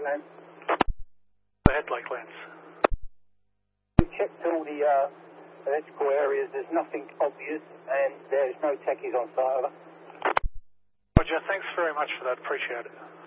Lakelands. Go ahead, Lakelands. We checked all the electrical areas. There's nothing obvious, and there's no techies on site. Over. Roger, thanks very much for that. Appreciate it.